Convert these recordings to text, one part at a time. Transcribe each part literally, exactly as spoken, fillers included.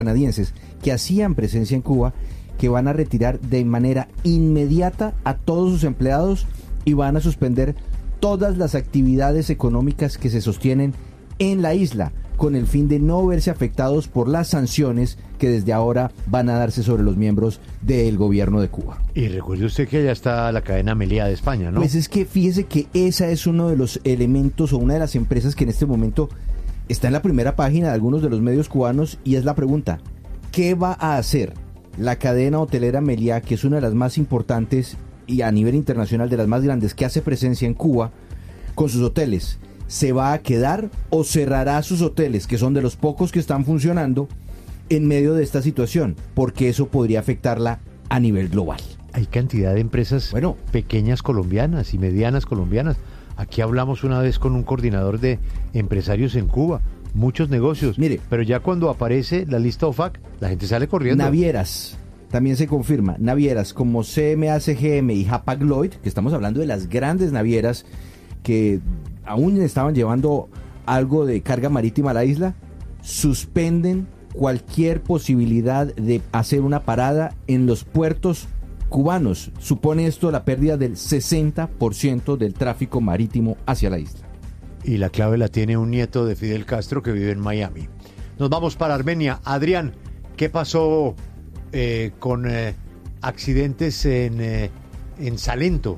canadienses que hacían presencia en Cuba, que van a retirar de manera inmediata a todos sus empleados y van a suspender todas las actividades económicas que se sostienen en la isla, con el fin de no verse afectados por las sanciones que desde ahora van a darse sobre los miembros del gobierno de Cuba. Y recuerde usted que allá está la cadena Meliá de España, ¿no? Pues es que fíjese que esa es uno de los elementos o una de las empresas que en este momento está en la primera página de algunos de los medios cubanos, y es la pregunta: ¿qué va a hacer la cadena hotelera Meliá, que es una de las más importantes y a nivel internacional de las más grandes, que hace presencia en Cuba, con sus hoteles? ¿Se va a quedar o cerrará sus hoteles, que son de los pocos que están funcionando, en medio de esta situación? Porque eso podría afectarla a nivel global. Hay cantidad de empresas bueno, pequeñas colombianas y medianas colombianas. Aquí hablamos una vez con un coordinador de empresarios en Cuba, muchos negocios. Mire, pero ya cuando aparece la lista O F A C, la gente sale corriendo. Navieras, también se confirma, navieras como C M A C G M y Hapag-Lloyd, que estamos hablando de las grandes navieras que aún estaban llevando algo de carga marítima a la isla, suspenden cualquier posibilidad de hacer una parada en los puertos cubanos. Supone esto la pérdida del sesenta por ciento del tráfico marítimo hacia la isla. Y la clave la tiene un nieto de Fidel Castro que vive en Miami. Nos vamos para Armenia. Adrián, ¿qué pasó eh, con eh, accidentes en, eh, en Salento?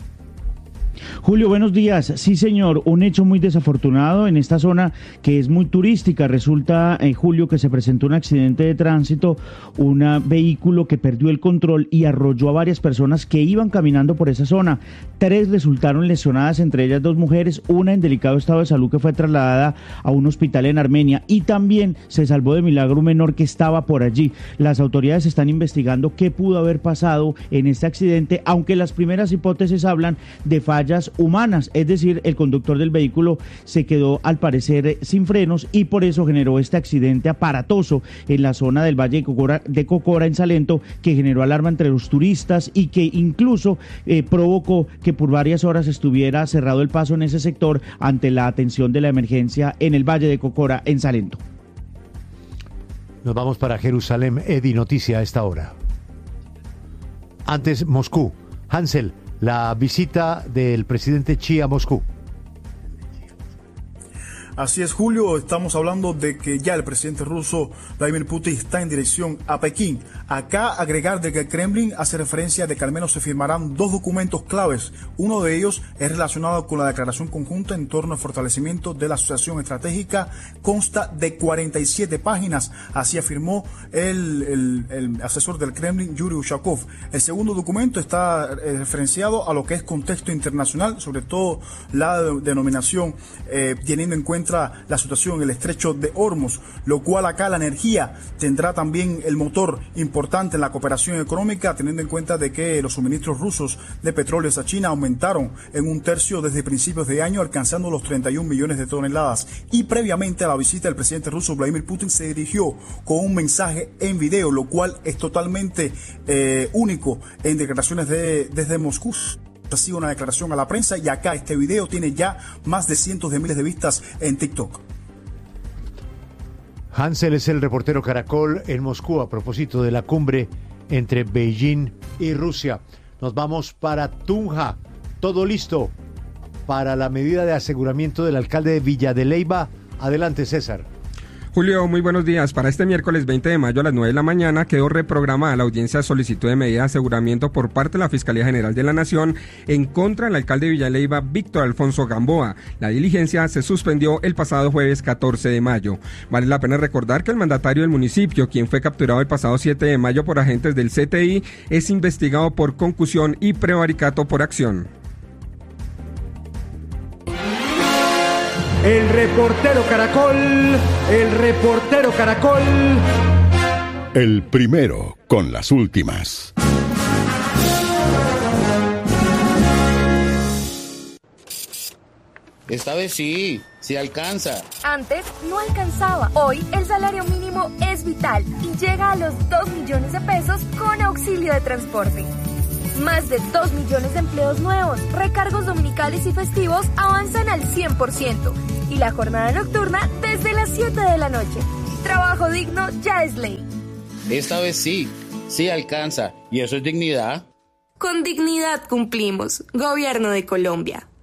Julio, buenos días. Sí, señor, un hecho muy desafortunado en esta zona que es muy turística. Resulta, en Julio, que se presentó un accidente de tránsito, un vehículo que perdió el control y arrolló a varias personas que iban caminando por esa zona. Tres resultaron lesionadas, entre ellas dos mujeres, una en delicado estado de salud que fue trasladada a un hospital en Armenia, y también se salvó de milagro un menor que estaba por allí. Las autoridades están investigando qué pudo haber pasado en este accidente, aunque las primeras hipótesis hablan de fallas humanas, es decir, el conductor del vehículo se quedó al parecer sin frenos y por eso generó este accidente aparatoso en la zona del Valle de Cocora, de Cocora en Salento, que generó alarma entre los turistas y que incluso eh, provocó que por varias horas estuviera cerrado el paso en ese sector ante la atención de la emergencia en el Valle de Cocora en Salento. Nos vamos para Jerusalén. Edi, noticia a esta hora. Antes, Moscú. Hansel, la visita del presidente Xi a Moscú. Así es, Julio, estamos hablando de que ya el presidente ruso Vladimir Putin está en dirección a Pekín. Acá agregar de que el Kremlin hace referencia de que al menos se firmarán dos documentos claves. Uno de ellos es relacionado con la declaración conjunta en torno al fortalecimiento de la asociación estratégica. Consta de cuarenta y siete páginas, así afirmó el, el, el asesor del Kremlin, Yuri Ushakov. El segundo documento está eh, referenciado a lo que es contexto internacional, sobre todo la denominación eh, teniendo en cuenta la situación en el estrecho de Hormuz, lo cual acá la energía tendrá también el motor importante en la cooperación económica, teniendo en cuenta de que los suministros rusos de petróleo a China aumentaron en un tercio desde principios de año, alcanzando los treinta y un millones de toneladas. Y previamente a la visita del presidente ruso Vladimir Putin se dirigió con un mensaje en video, lo cual es totalmente eh, único en declaraciones de, desde Moscú. Ha sido una declaración a la prensa y acá este video tiene ya más de cientos de miles de vistas en TikTok. Hansel es el reportero Caracol en Moscú a propósito de la cumbre entre Beijing y Rusia. Nos vamos para Tunja. Todo listo para la medida de aseguramiento del alcalde de Villa de Leyva. Adelante, César. Julio, muy buenos días. Para este miércoles veinte de mayo a las nueve de la mañana quedó reprogramada la audiencia de solicitud de medida de aseguramiento por parte de la Fiscalía General de la Nación en contra del alcalde de Villa de Leyva, Víctor Alfonso Gamboa. La diligencia se suspendió el pasado jueves catorce de mayo. Vale la pena recordar que el mandatario del municipio, quien fue capturado el pasado siete de mayo por agentes del C T I, es investigado por concusión y prevaricato por acción. El reportero Caracol, el reportero Caracol. El primero con las últimas. Esta vez sí, sí alcanza. Antes no alcanzaba. Hoy el salario mínimo es vital y llega a los dos millones de pesos con auxilio de transporte. Más de dos millones de empleos nuevos, recargos dominicales y festivos avanzan al cien por ciento y la jornada nocturna desde las siete de la noche. Trabajo digno ya es ley. Esta vez sí, sí alcanza. ¿Y eso es dignidad? Con dignidad cumplimos. Gobierno de Colombia.